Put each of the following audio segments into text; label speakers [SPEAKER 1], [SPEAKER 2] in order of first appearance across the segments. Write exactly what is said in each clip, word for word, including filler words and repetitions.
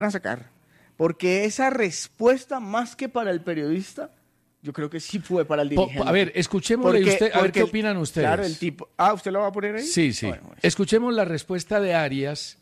[SPEAKER 1] a sacar. Porque esa respuesta, más que para el periodista, yo creo que sí fue para el dirigente.
[SPEAKER 2] Po, a ver, escuchémosle
[SPEAKER 1] porque,
[SPEAKER 2] usted, a ver qué
[SPEAKER 1] el,
[SPEAKER 2] opinan ustedes.
[SPEAKER 1] Claro, el tipo... Ah, ¿usted lo va a poner ahí?
[SPEAKER 2] Sí, sí. Bueno, escuchemos la respuesta de Arias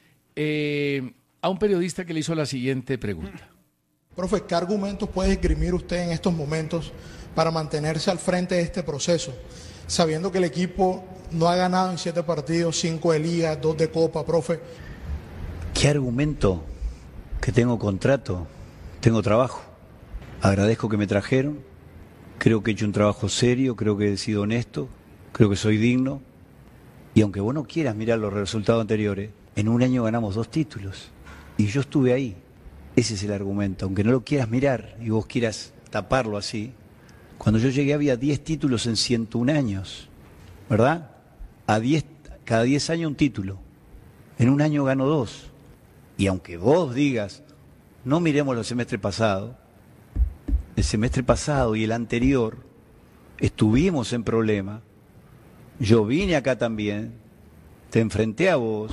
[SPEAKER 2] eh, a un periodista que le hizo la siguiente pregunta.
[SPEAKER 3] Profe, ¿qué argumentos puede esgrimir usted en estos momentos para mantenerse al frente de este proceso, sabiendo que el equipo no ha ganado en siete partidos, cinco de liga, dos de copa, profe?
[SPEAKER 4] ¿Qué argumento? Que tengo contrato, tengo trabajo. Agradezco que me trajeron, creo que he hecho un trabajo serio, creo que he sido honesto, creo que soy digno. Y aunque vos no quieras mirar los resultados anteriores, en un año ganamos dos títulos. Y yo estuve ahí. Ese es el argumento. Aunque no lo quieras mirar y vos quieras taparlo así, cuando yo llegué había diez títulos en ciento un años, ¿verdad? A diez, cada diez años un título. En un año gano dos. Y aunque vos digas, no miremos los semestres pasados, el semestre pasado y el anterior estuvimos en problema. Yo vine acá también, te enfrenté a vos,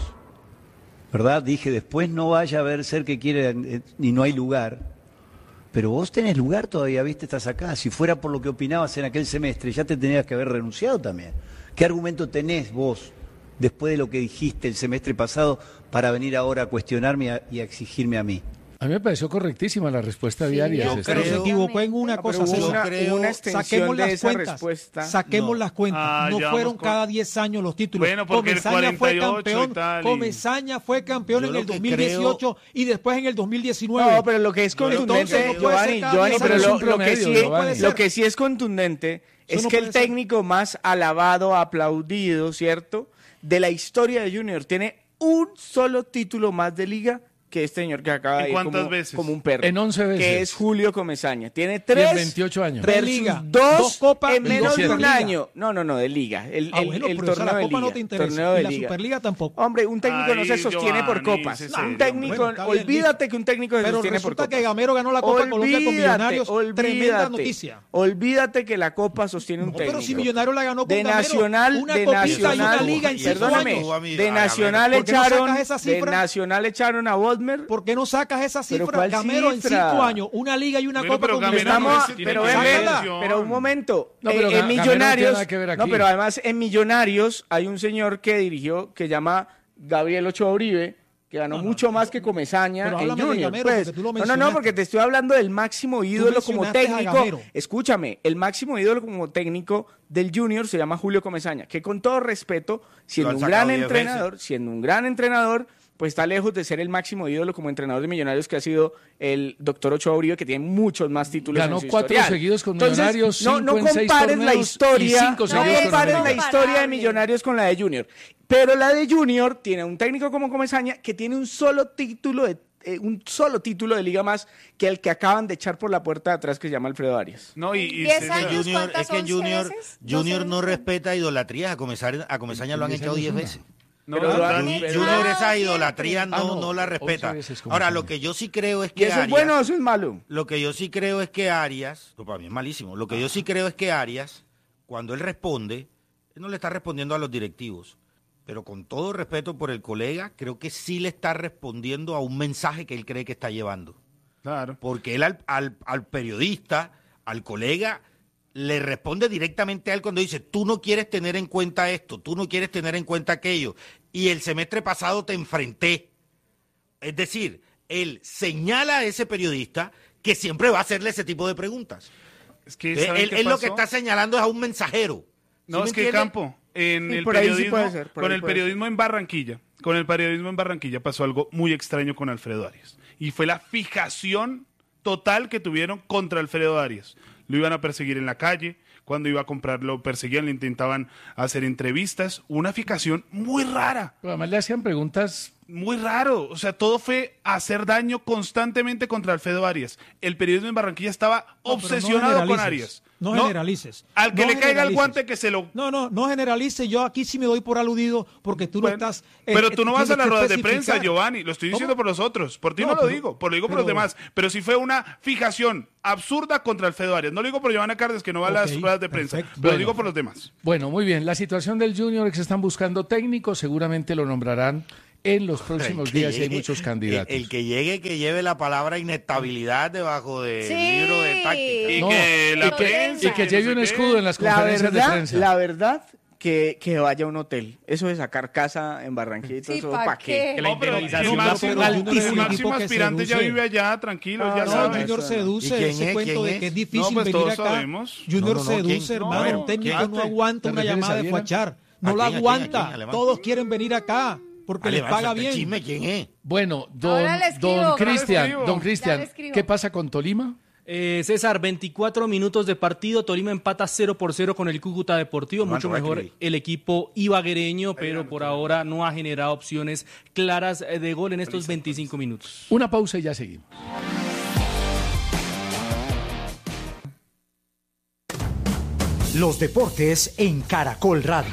[SPEAKER 4] ¿verdad? Dije, después no vaya a ver ser que quiere y no hay lugar. Pero vos tenés lugar todavía, viste, estás acá. Si fuera por lo que opinabas en aquel semestre, ya te tenías que haber renunciado también. ¿Qué argumento tenés vos, después de lo que dijiste el semestre pasado, para venir ahora a cuestionarme y a exigirme a mí?
[SPEAKER 2] A mí me pareció correctísima la respuesta
[SPEAKER 5] sí,
[SPEAKER 2] de Arias.
[SPEAKER 5] Yo creo, se equivocó en una
[SPEAKER 1] no,
[SPEAKER 5] cosa.
[SPEAKER 1] Una,
[SPEAKER 5] creo,
[SPEAKER 1] una saquemos
[SPEAKER 5] las
[SPEAKER 1] esa
[SPEAKER 5] cuentas.
[SPEAKER 1] Respuesta.
[SPEAKER 5] Saquemos no. las cuentas.
[SPEAKER 6] Ah,
[SPEAKER 5] no fueron
[SPEAKER 6] con...
[SPEAKER 5] cada diez años los títulos.
[SPEAKER 6] Bueno, porque
[SPEAKER 5] Comesaña
[SPEAKER 6] el cuarenta y ocho
[SPEAKER 5] fue campeón.
[SPEAKER 6] Y tal, y...
[SPEAKER 5] Comesaña fue campeón
[SPEAKER 4] Yo
[SPEAKER 5] en el dos mil
[SPEAKER 4] creo...
[SPEAKER 5] dieciocho y después en el dos mil diecinueve.
[SPEAKER 1] No, pero lo que es contundente, no Giovanni, Giovanni, pero lo, lo, que sí, Giovanni. lo que sí es contundente Eso es no que el técnico ser. más alabado, aplaudido, ¿cierto?, de la historia de Junior tiene un solo título más de liga que este señor que acaba de ir como,
[SPEAKER 6] veces?
[SPEAKER 1] como un perro.
[SPEAKER 2] En once veces.
[SPEAKER 1] Que es Julio Comesaña. Tiene tres.
[SPEAKER 2] En veintiocho años.
[SPEAKER 1] Tres ligas. Dos, dos copas en menos de un
[SPEAKER 5] liga.
[SPEAKER 1] año. No, no, no, de liga. El,
[SPEAKER 5] ah,
[SPEAKER 1] el,
[SPEAKER 5] bueno,
[SPEAKER 1] el
[SPEAKER 5] pero
[SPEAKER 1] torneo
[SPEAKER 5] la
[SPEAKER 1] de
[SPEAKER 5] copa
[SPEAKER 1] liga.
[SPEAKER 5] no te interesa.
[SPEAKER 1] Torneo de
[SPEAKER 5] y la
[SPEAKER 1] liga.
[SPEAKER 5] Superliga tampoco.
[SPEAKER 1] Hombre, un técnico
[SPEAKER 6] Ay,
[SPEAKER 1] no se sostiene
[SPEAKER 6] Giovanni,
[SPEAKER 1] por copas.
[SPEAKER 6] No,
[SPEAKER 1] un técnico,
[SPEAKER 5] bueno,
[SPEAKER 1] olvídate que un técnico se
[SPEAKER 5] pero
[SPEAKER 1] sostiene por copas.
[SPEAKER 5] resulta que Gamero ganó la Copa
[SPEAKER 1] olvídate,
[SPEAKER 5] Colombia con Millonarios.
[SPEAKER 1] Olvídate,
[SPEAKER 5] tremenda noticia.
[SPEAKER 1] Olvídate que la copa sostiene un
[SPEAKER 5] no,
[SPEAKER 1] técnico.
[SPEAKER 5] Pero si Millonarios la ganó con
[SPEAKER 1] de
[SPEAKER 5] Gamero,
[SPEAKER 1] Nacional,
[SPEAKER 5] una
[SPEAKER 1] de
[SPEAKER 5] copita
[SPEAKER 1] Nacional,
[SPEAKER 5] y una liga en cinco años.
[SPEAKER 1] De Nacional echaron, de Nacional echaron a Bodmer.
[SPEAKER 5] ¿Por qué no sacas esa cifra? Gamero en
[SPEAKER 1] cifra?
[SPEAKER 5] cinco años, una liga y una
[SPEAKER 6] bueno,
[SPEAKER 5] copa con
[SPEAKER 1] Estamos,
[SPEAKER 5] Millonarios.
[SPEAKER 1] pero, pero, pero un momento,
[SPEAKER 2] no, pero
[SPEAKER 1] eh, en Millonarios,
[SPEAKER 2] no,
[SPEAKER 1] no, pero además en Millonarios hay un señor que dirigió que llama Gabriel Ochoa Uribe, que ganó no, mucho no, más que Comesaña en Junior.
[SPEAKER 5] Gamero,
[SPEAKER 1] pues, no, no, no, porque te estoy hablando del máximo ídolo como técnico. Escúchame, el máximo ídolo como técnico del Junior se llama Julio Comesaña, que con todo respeto, siendo un gran entrenador, veces. siendo un gran entrenador, pues está lejos de ser el máximo ídolo como entrenador de Millonarios que ha sido el doctor Ochoa Uribe, que tiene muchos más títulos.
[SPEAKER 2] Ganó
[SPEAKER 1] en su
[SPEAKER 2] cuatro
[SPEAKER 1] historial.
[SPEAKER 2] seguidos con
[SPEAKER 1] Entonces,
[SPEAKER 2] Millonarios,
[SPEAKER 1] no,
[SPEAKER 2] cinco
[SPEAKER 1] no
[SPEAKER 2] en seis
[SPEAKER 1] compares
[SPEAKER 2] torneos
[SPEAKER 1] la historia,
[SPEAKER 2] y cinco
[SPEAKER 1] no compares
[SPEAKER 2] con
[SPEAKER 1] la historia de Millonarios con la de Junior. Pero la de Junior tiene un técnico como Comesaña que tiene un solo título de Eh, un solo título de liga más que el que acaban de echar por la puerta de atrás, que se llama Alfredo Arias.
[SPEAKER 6] No, y, y
[SPEAKER 7] diez
[SPEAKER 6] se,
[SPEAKER 7] años,
[SPEAKER 8] Junior, es que Junior,
[SPEAKER 7] veces?
[SPEAKER 8] Junior no respeta idolatrías, a Comesaña, a Comesaña lo han echado diez veces.
[SPEAKER 6] No,
[SPEAKER 1] pero,
[SPEAKER 6] pero,
[SPEAKER 1] pero,
[SPEAKER 8] pero, Junior esa idolatría no,
[SPEAKER 2] ah, no,
[SPEAKER 8] no la respeta. Ahora, lo que yo sí creo es
[SPEAKER 1] ¿Y
[SPEAKER 8] que
[SPEAKER 1] eso
[SPEAKER 8] Arias,
[SPEAKER 1] es bueno o eso es malo?
[SPEAKER 8] Lo que yo sí creo es que Arias, no, para mí es malísimo, lo que yo sí creo es que Arias, cuando él responde, él no le está respondiendo a los directivos, pero con todo respeto por el colega, creo que sí le está respondiendo a un mensaje que él cree que está llevando.
[SPEAKER 6] Claro.
[SPEAKER 8] Porque él al, al, al periodista, al colega, le responde directamente a él cuando dice, tú no quieres tener en cuenta esto, tú no quieres tener en cuenta aquello, y el semestre pasado te enfrenté. Es decir, él señala a ese periodista que siempre va a hacerle ese tipo de preguntas.
[SPEAKER 6] Es que
[SPEAKER 8] él, él lo que está señalando es a un mensajero.
[SPEAKER 6] No,
[SPEAKER 8] ¿Sí
[SPEAKER 6] es que
[SPEAKER 8] entiende?
[SPEAKER 6] Campo, en
[SPEAKER 1] Sí,
[SPEAKER 6] el
[SPEAKER 1] por ahí sí
[SPEAKER 6] periodismo,
[SPEAKER 1] puede ser, por
[SPEAKER 6] con
[SPEAKER 1] ahí
[SPEAKER 6] el
[SPEAKER 1] puede
[SPEAKER 6] periodismo en Barranquilla, con el periodismo en Barranquilla pasó algo muy extraño con Alfredo Arias. Y fue la fijación total que tuvieron contra Alfredo Arias. Lo iban a perseguir en la calle, cuando iba a comprar lo perseguían, le intentaban hacer entrevistas, una fijación muy rara.
[SPEAKER 2] Pero además le hacían preguntas...
[SPEAKER 6] Muy raro, o sea, todo fue hacer daño constantemente contra Alfredo Arias. El periodismo en Barranquilla estaba
[SPEAKER 5] no,
[SPEAKER 6] obsesionado
[SPEAKER 5] no
[SPEAKER 6] con Arias.
[SPEAKER 5] No, no generalices.
[SPEAKER 6] Al que
[SPEAKER 5] no
[SPEAKER 6] le caiga el
[SPEAKER 5] generalices.
[SPEAKER 6] guante que se lo...
[SPEAKER 5] No, no, no generalices. Yo aquí sí me doy por aludido porque tú
[SPEAKER 6] bueno,
[SPEAKER 5] no estás... Eh,
[SPEAKER 6] pero tú no vas a las ruedas de
[SPEAKER 5] especificar.
[SPEAKER 6] prensa, Giovanni. Lo estoy diciendo
[SPEAKER 5] ¿Cómo?
[SPEAKER 6] por los otros. Por ti no,
[SPEAKER 5] No,
[SPEAKER 6] lo
[SPEAKER 5] pero,
[SPEAKER 6] digo, por lo digo por
[SPEAKER 5] pero,
[SPEAKER 6] los demás. Pero sí fue una fijación absurda contra Alfredo Arias. No lo digo por Giovanna Cárdenas, que no va a
[SPEAKER 5] okay,
[SPEAKER 6] las ruedas de prensa.
[SPEAKER 5] perfecto.
[SPEAKER 6] Pero
[SPEAKER 2] Bueno.
[SPEAKER 6] lo digo por los demás.
[SPEAKER 2] Bueno, muy bien. La situación del Junior es que se están buscando técnicos, seguramente lo nombrarán en los próximos días
[SPEAKER 8] llegue,
[SPEAKER 2] hay muchos candidatos.
[SPEAKER 8] El, el que llegue, que lleve la palabra inestabilidad debajo del
[SPEAKER 7] sí.
[SPEAKER 8] libro de táctica.
[SPEAKER 6] Y
[SPEAKER 2] No,
[SPEAKER 6] que la
[SPEAKER 2] y que,
[SPEAKER 6] prensa,
[SPEAKER 2] y que lleve
[SPEAKER 6] no
[SPEAKER 2] un
[SPEAKER 6] sé
[SPEAKER 2] escudo en las
[SPEAKER 1] La
[SPEAKER 2] conferencias de
[SPEAKER 1] verdad,
[SPEAKER 2] prensa.
[SPEAKER 1] la verdad, que, que vaya a un hotel. Eso de sacar casa en Barranquilla y todo
[SPEAKER 7] Sí,
[SPEAKER 1] eso,
[SPEAKER 7] ¿pa'
[SPEAKER 1] ¿para
[SPEAKER 7] qué?
[SPEAKER 1] qué?
[SPEAKER 9] la
[SPEAKER 6] No, pero el
[SPEAKER 9] indemnización
[SPEAKER 5] va a ser
[SPEAKER 6] máximo,
[SPEAKER 5] altísima.
[SPEAKER 6] el máximo
[SPEAKER 5] Tipo que
[SPEAKER 6] aspirante ya
[SPEAKER 5] seduce.
[SPEAKER 6] vive allá, tranquilo,
[SPEAKER 1] Ah,
[SPEAKER 6] ya
[SPEAKER 1] no,
[SPEAKER 5] No,
[SPEAKER 6] sabes.
[SPEAKER 5] Junior
[SPEAKER 1] eso.
[SPEAKER 5] seduce,
[SPEAKER 8] ¿Y quién
[SPEAKER 5] ese
[SPEAKER 8] es?
[SPEAKER 5] cuento
[SPEAKER 8] ¿Quién
[SPEAKER 5] de
[SPEAKER 8] es?
[SPEAKER 5] que es difícil
[SPEAKER 6] No, pues
[SPEAKER 5] venir
[SPEAKER 6] todos
[SPEAKER 5] acá.
[SPEAKER 6] sabemos.
[SPEAKER 5] Junior
[SPEAKER 8] No, no, no,
[SPEAKER 5] seduce,
[SPEAKER 8] ¿quién?
[SPEAKER 5] hermano.
[SPEAKER 8] No,
[SPEAKER 5] Un técnico
[SPEAKER 8] ¿quién?
[SPEAKER 5] no aguanta
[SPEAKER 2] ¿Te
[SPEAKER 5] una
[SPEAKER 2] refieres a
[SPEAKER 5] llamada de
[SPEAKER 2] Viera?
[SPEAKER 5] Fachar. No
[SPEAKER 8] ¿A
[SPEAKER 5] la
[SPEAKER 8] quién, a quién, a quién?
[SPEAKER 5] aguanta.
[SPEAKER 8] Alemán.
[SPEAKER 5] Todos quieren venir acá porque
[SPEAKER 8] Ale,
[SPEAKER 5] les
[SPEAKER 8] va,
[SPEAKER 5] paga
[SPEAKER 8] suelta el
[SPEAKER 5] bien.
[SPEAKER 8] chisme, ¿quién es?
[SPEAKER 2] Bueno, don,
[SPEAKER 7] Ahora le escribo,
[SPEAKER 2] don
[SPEAKER 7] ahora le
[SPEAKER 2] Cristian,
[SPEAKER 6] escribo.
[SPEAKER 2] don
[SPEAKER 7] Ya
[SPEAKER 2] Cristian,
[SPEAKER 7] le escribo.
[SPEAKER 2] ¿qué pasa con Tolima?
[SPEAKER 9] Eh, César, veinticuatro minutos de partido, Tolima empata cero por cero con el Cúcuta Deportivo,
[SPEAKER 8] No,
[SPEAKER 9] mucho
[SPEAKER 8] no va a
[SPEAKER 9] mejor
[SPEAKER 8] escribir.
[SPEAKER 9] el equipo ibaguereño, pero por ahora no ha generado opciones claras eh, de gol en estos veinticinco minutos.
[SPEAKER 2] Una pausa y ya seguimos.
[SPEAKER 10] Los deportes en Caracol Radio.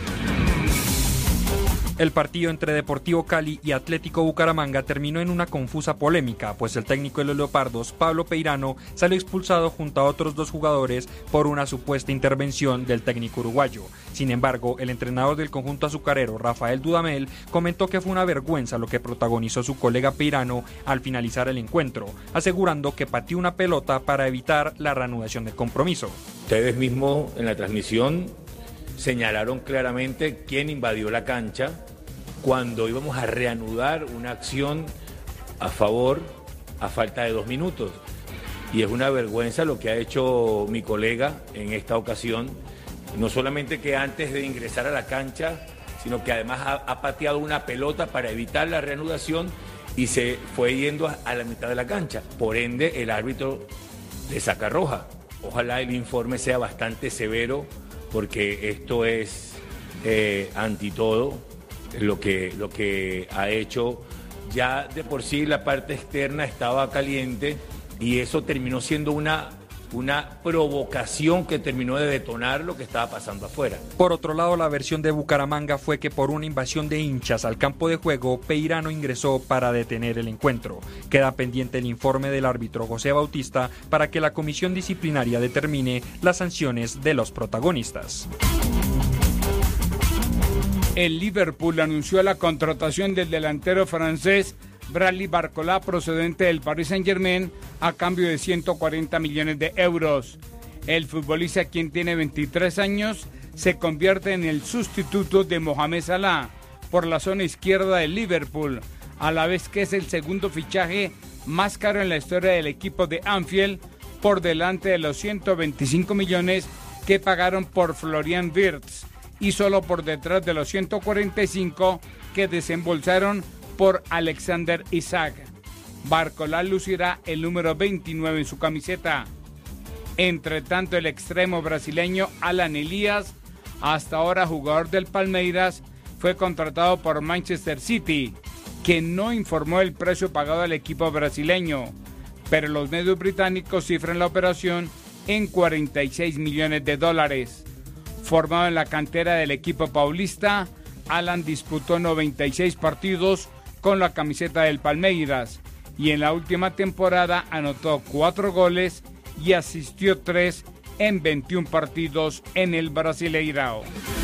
[SPEAKER 11] El partido entre Deportivo Cali y Atlético Bucaramanga terminó en una confusa polémica, pues el técnico de los Leopardos, Pablo Peirano, salió expulsado junto a otros dos jugadores por una supuesta intervención del técnico uruguayo. Sin embargo, el entrenador del conjunto azucarero, Rafael Dudamel, comentó que fue una vergüenza lo que protagonizó su colega Peirano al finalizar el encuentro, asegurando que pateó una pelota para evitar la reanudación del compromiso.
[SPEAKER 12] Ustedes mismos en la transmisión señalaron claramente quién invadió la cancha cuando íbamos a reanudar una acción a favor a falta de dos minutos. Y es una vergüenza lo que ha hecho mi colega en esta ocasión, no solamente que antes de ingresar a la cancha, sino que además ha, ha pateado una pelota para evitar la reanudación y se fue yendo a, a la mitad de la cancha. Por ende, el árbitro le saca roja. Ojalá el informe sea bastante severo, porque esto es eh, anti todo lo que, lo que ha hecho. Ya de por sí la parte externa estaba caliente y eso terminó siendo una, una provocación que terminó de detonar lo que estaba pasando afuera.
[SPEAKER 11] Por otro lado, la versión de Bucaramanga fue que por una invasión de hinchas al campo de juego, Peirano ingresó para detener el encuentro. Queda pendiente el informe del árbitro José Bautista para que la comisión disciplinaria determine las sanciones de los protagonistas.
[SPEAKER 13] El Liverpool anunció la contratación del delantero francés Bradley Barcola, procedente del Paris Saint-Germain, a cambio de ciento cuarenta millones de euros. El futbolista, quien tiene veintitrés años, se convierte en el sustituto de Mohamed Salah por la zona izquierda del Liverpool, a la vez que es el segundo fichaje más caro en la historia del equipo de Anfield, por delante de los ciento veinticinco millones que pagaron por Florian Wirtz y solo por detrás de los ciento cuarenta y cinco que desembolsaron por Alexander Isak. Barcola lucirá el número veintinueve en su camiseta. Entre tanto, el extremo brasileño Alan Elías, hasta ahora jugador del Palmeiras, fue contratado por Manchester City, que no informó el precio pagado al equipo brasileño, pero los medios británicos cifran la operación en cuarenta y seis millones de dólares. Formado en la cantera del equipo paulista, Alan disputó noventa y seis partidos con la camiseta del Palmeiras y en la última temporada anotó cuatro goles y asistió tres en veintiún partidos en el Brasileirao.